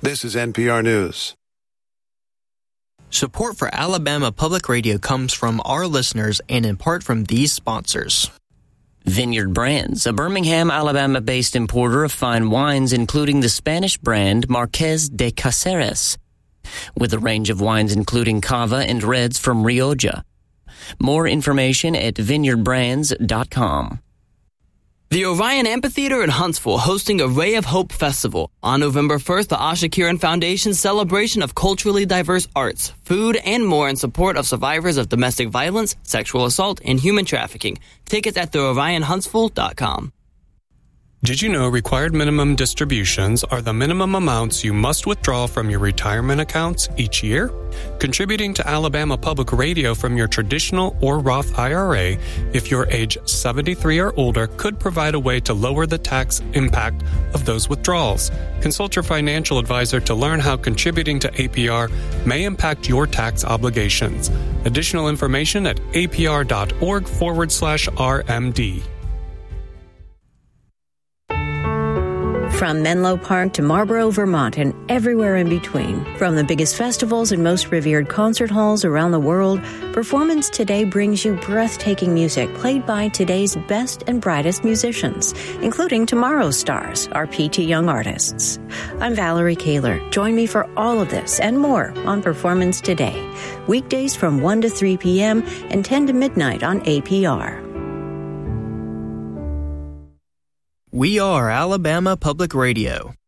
This is NPR News. Support for Alabama Public Radio comes from our listeners and in part from these sponsors. Vineyard Brands, a Birmingham, Alabama-based importer of fine wines, including the Spanish brand Marqués de Cáceres, with a range of wines including Cava and Reds from Rioja. More information at vineyardbrands.com. The Orion Amphitheater in Huntsville hosting a Ray of Hope Festival. On November 1st, the Asha Kiran Foundation's celebration of culturally diverse arts, food, and more in support of survivors of domestic violence, sexual assault, and human trafficking. Tickets at theorionhuntsville.com. Did you know required minimum distributions are the minimum amounts you must withdraw from your retirement accounts each year? Contributing to Alabama Public Radio from your traditional or Roth IRA, if you're age 73 or older, could provide a way to lower the tax impact of those withdrawals. Consult your financial advisor to learn how contributing to APR may impact your tax obligations. Additional information at apr.org/RMD. From Menlo Park to Marlborough, Vermont, and everywhere in between. From the biggest festivals and most revered concert halls around the world, Performance Today brings you breathtaking music played by today's best and brightest musicians, including tomorrow's stars, our PT Young artists. I'm Valerie Kaler. Join me for all of this and more on Performance Today, weekdays from 1 to 3 p.m. and 10 to midnight on APR. We are Alabama Public Radio.